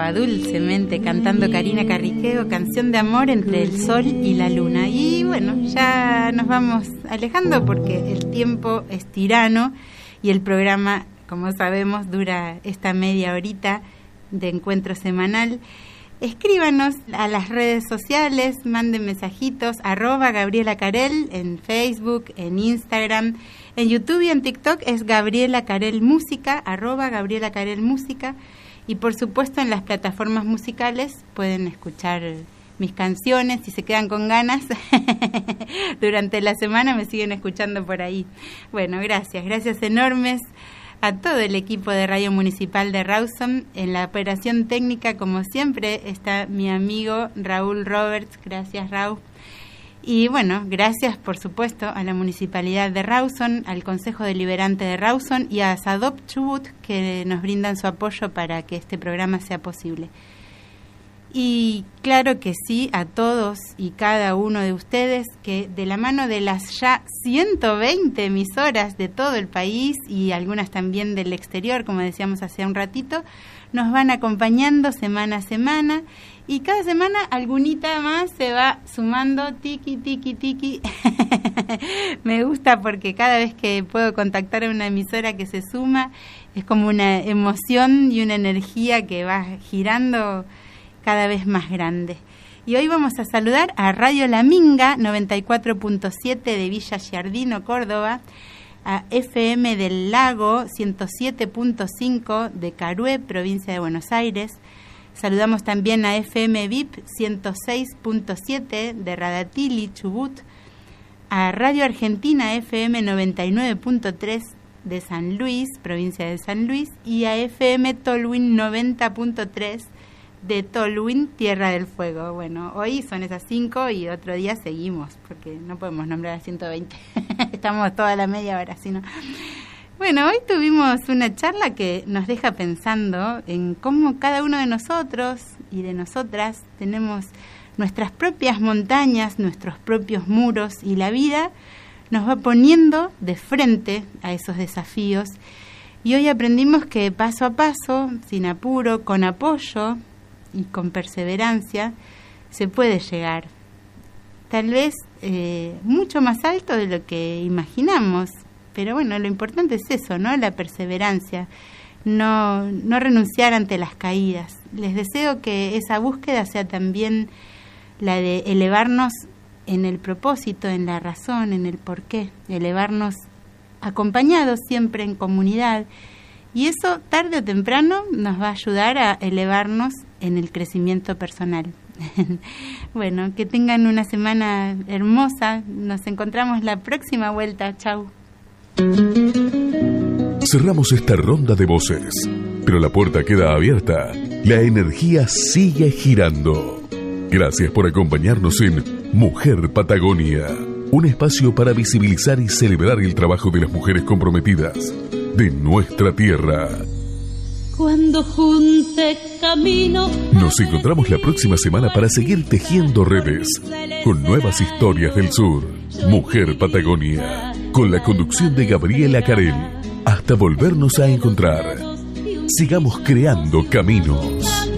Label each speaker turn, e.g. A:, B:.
A: sonaba dulcemente cantando Karina Carriqueo, Canción de amor entre el sol y la luna. Y bueno, ya nos vamos alejando porque el tiempo es tirano y el programa, como sabemos, dura esta media horita de encuentro semanal. Escríbanos a las redes sociales, manden mensajitos, @Gabriela Carel en Facebook, en Instagram, en YouTube y en TikTok es Gabriela Carel Música, @Gabriela Carel Música, y por supuesto en las plataformas musicales pueden escuchar mis canciones, si se quedan con ganas, durante la semana me siguen escuchando por ahí. Bueno, gracias enormes a todo el equipo de Radio Municipal de Rawson. En la operación técnica, como siempre, está mi amigo Raúl Roberts. Gracias, Raúl. Y bueno, gracias por supuesto a la Municipalidad de Rawson, al Consejo Deliberante de Rawson y a Sadop Chubut, que nos brindan su apoyo para que este programa sea posible. Y claro que sí, a todos y cada uno de ustedes que de la mano de las ya 120 emisoras de todo el país y algunas también del exterior, como decíamos hace un ratito, nos van acompañando semana a semana y cada semana algunita más se va sumando, tiki, tiki, tiki. Me gusta porque cada vez que puedo contactar a una emisora que se suma es como una emoción y una energía que va girando cada vez más grande. Y hoy vamos a saludar a Radio La Minga 94.7 de Villa Giardino, Córdoba, a FM del Lago 107.5 de Carué, provincia de Buenos Aires. Saludamos también a FM VIP 106.7 de Radatili, Chubut, a Radio Argentina FM 99.3 de San Luis, provincia de San Luis, y a FM Tolwyn 90.3 de Tolwyn, Tierra del Fuego. Bueno, hoy son esas 5 y otro día seguimos, porque no podemos nombrar a 120. Estamos toda la media hora, si no. Bueno, hoy tuvimos una charla que nos deja pensando en cómo cada uno de nosotros y de nosotras tenemos nuestras propias montañas, nuestros propios muros, y la vida nos va poniendo de frente a esos desafíos. Y hoy aprendimos que paso a paso, sin apuro, con apoyo y con perseverancia, se puede llegar. Tal vez mucho más alto de lo que imaginamos, pero bueno, lo importante es eso, ¿no? La perseverancia, no renunciar ante las caídas. Les deseo que esa búsqueda sea también la de elevarnos en el propósito, en la razón, en el porqué, elevarnos acompañados siempre en comunidad. Y eso, tarde o temprano, nos va a ayudar a elevarnos en el crecimiento personal. Bueno, que tengan una semana hermosa. Nos encontramos la próxima vuelta. Chau.
B: Cerramos esta ronda de voces, pero la puerta queda abierta. La energía sigue girando. Gracias por acompañarnos en Mujer Patagonia, un espacio para visibilizar y celebrar el trabajo de las mujeres comprometidas de nuestra tierra.
C: Cuando junte camino,
B: nos encontramos la próxima semana para seguir tejiendo redes con nuevas historias del sur. Mujer Patagonia, con la conducción de Gabriela Carel. Hasta volvernos a encontrar, sigamos creando caminos.